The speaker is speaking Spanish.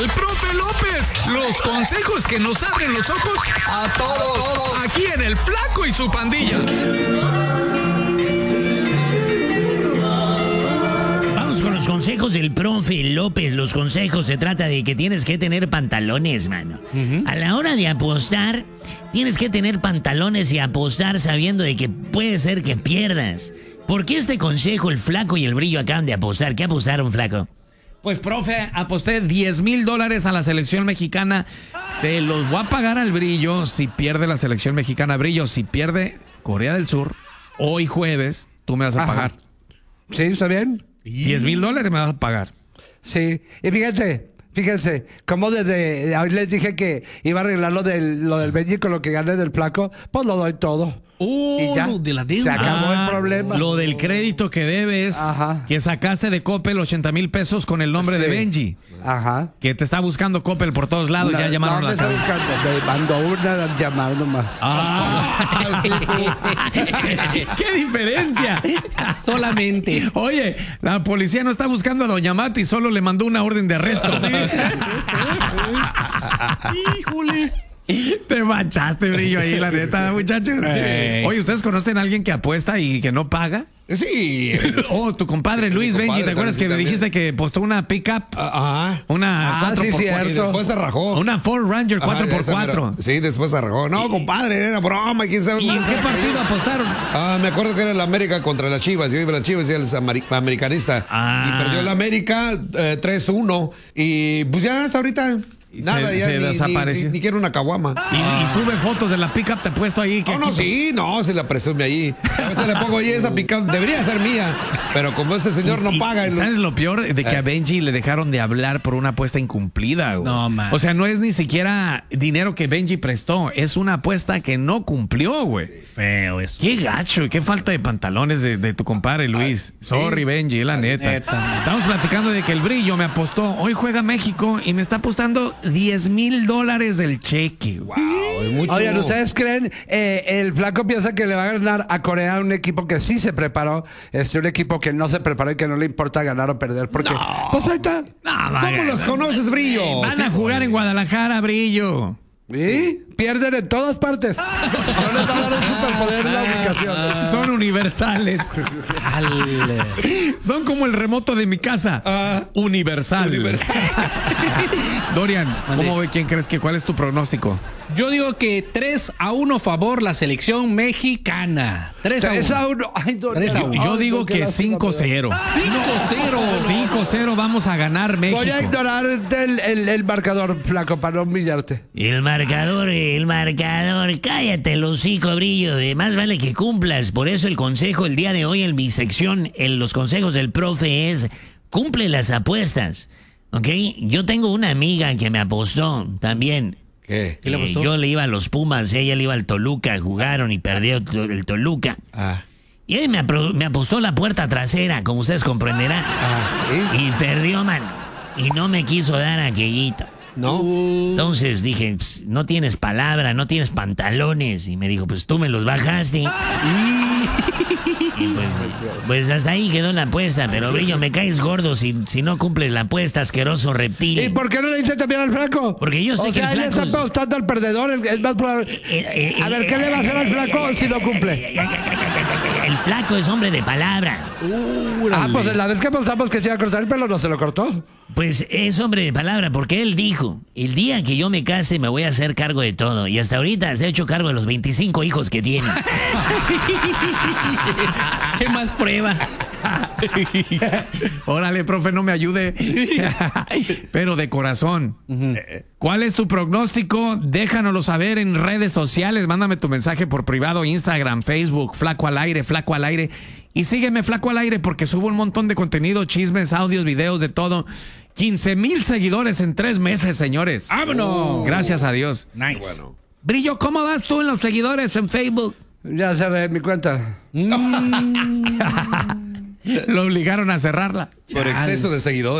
el profe López. Los consejos que nos abren los ojos a todos. Aquí en El Flaco y su pandilla. Vamos con los consejos del profe López. Los consejos se trata de que tienes que tener pantalones, mano. A la hora de apostar, tienes que tener pantalones y apostar sabiendo de que puede ser que pierdas. ¿Por qué este consejo el Flaco y el Brillo acaban de apostar? ¿Qué apostaron, Flaco? Pues, profe, aposté $10,000 a la selección mexicana. Se los voy a pagar al Brillo si pierde la selección mexicana. Brillo, si pierde Corea del Sur, hoy jueves, tú me vas a pagar. Sí, ¿está bien? $10,000 me vas a pagar. Sí. Y fíjense, como desde hoy les dije que iba a arreglar lo del Benji con lo que gané del Flaco, pues lo doy todo. Y ya, de la deuda. se acabó el problema. Lo del crédito que debes, que sacaste de Coppel 80,000 pesos con el nombre de Benji. Ajá. Que te está buscando Coppel por todos lados, ya llamaron no, a la me mandó una llamada nomás. ¡Qué diferencia! Solamente. Oye, la policía no está buscando a Doña Mati, solo le mandó una orden de arresto. Híjole. Te manchaste, Brillo, ahí, la neta, muchachos. Oye, ¿ustedes conocen a alguien que apuesta y que no paga? Sí. Oh, tu compadre Luis Benji, ¿te acuerdas que me dijiste que postó una pickup? Una 4x4. cierto. Y después se rajó. Una Ford Ranger 4x4. Sí, después se rajó. No, compadre, era broma. ¿Quién sabe? ¿Y en qué partido apostaron? Me acuerdo que era el América contra las Chivas. Yo iba a las Chivas y él es americanista. Y perdió el América 3-1. Y pues ya hasta ahorita... Nada, se ya desapareció. ni quiero una caguama. Y sube fotos de la pickup, te he puesto ahí. Se la presume ahí. A veces le pongo ahí esa pickup, debería ser mía. Pero como este señor no paga. ¿Sabes lo peor? De que a Benji le dejaron de hablar por una apuesta incumplida, güey. No, man. O sea, no es ni siquiera dinero que Benji prestó, es una apuesta que no cumplió, güey. Feo eso. Qué gacho, qué falta de pantalones de tu compadre Luis. Sorry, Benji, la neta. Estamos platicando de que el Brillo me apostó. Hoy juega México y me está apostando $10,000 del cheque. Wow, es mucho. Oigan, ¿ustedes creen? El Flaco piensa que le va a ganar a Corea un equipo que sí se preparó. Un equipo que no se preparó y que no le importa ganar o perder. Porque, pues ahí está. ¿Cómo los conoces, Brillo? Van a jugar en Guadalajara, Brillo. ¿Y? Pierden en todas partes. No les va a dar un superpoder en la ubicación. Son universales. Son como el remoto de mi casa. Universal. Dorian, ¿cuál es tu pronóstico? Yo digo que 3-1 favor la selección mexicana. 3-1. Ay, Yo digo que 5-0. 5-0 vamos a ganar México. Voy a ignorar el marcador, Flaco, para no humillarte. El marcador, cállate el hocico, Brillo, más vale que cumplas. Por eso el consejo el día de hoy en mi sección, los consejos del profe es, cumple las apuestas, ¿ok? Yo tengo una amiga que me apostó también. ¿Qué? ¿Qué le apostó? Yo le iba a los Pumas, ella le iba al Toluca, jugaron y perdió el Toluca. Y él me apostó la puerta trasera, como ustedes comprenderán. Y perdió, mano. Y no me quiso dar aquellito. No. Entonces dije, no tienes palabra, no tienes pantalones. Y me dijo, pues tú me los bajaste. Y pues hasta ahí quedó la apuesta. Pero Brillo, me caes gordo si no cumples la apuesta, asqueroso reptil. ¿Y por qué no le dice también al Flaco? Porque yo sé que el Flaco... Flaco... está apostando al perdedor, es más probable... a ver, ¿qué le va a hacer al Flaco si no cumple? El Flaco es hombre de palabra. Pues la vez que apostamos que se iba a cortar el pelo, no se lo cortó. Pues es hombre de palabra, porque él dijo, el día que yo me case me voy a hacer cargo de todo. Y hasta ahorita se ha hecho cargo de los 25 hijos que tiene. ¿Qué más prueba? Órale, profe, no me ayude. Pero de corazón. ¿Cuál es tu pronóstico? Déjanoslo saber en redes sociales. Mándame tu mensaje por privado, Instagram, Facebook, Flaco al Aire, Flaco al Aire. Y sígueme, Flaco al Aire, porque subo un montón de contenido, chismes, audios, videos, de todo. 15,000 seguidores en 3 meses, señores. ¡Vámonos! Gracias a Dios. Nice. Bueno. Brillo, ¿cómo vas tú en los seguidores en Facebook? Ya cerré mi cuenta. Lo obligaron a cerrarla. Por exceso de seguidores.